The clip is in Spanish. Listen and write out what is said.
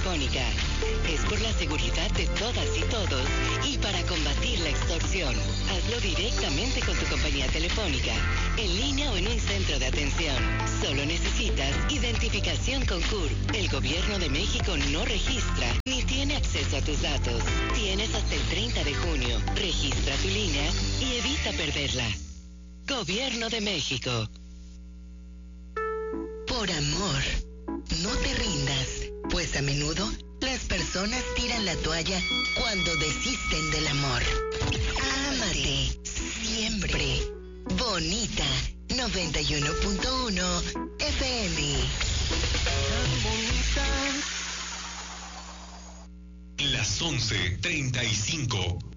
telefónica. Es por la seguridad de todas y todos y para combatir la extorsión. Hazlo directamente con tu compañía telefónica, en línea o en un centro de atención. Solo necesitas identificación con CURP. El Gobierno de México no registra ni tiene acceso a tus datos. Tienes hasta el 30 de junio. Registra tu línea y evita perderla. Gobierno de México. Por amor, no te rindas, pues a menudo las personas tiran la toalla cuando desisten del amor. Ámate siempre. Bonita 91.1 FM. Las 11:35.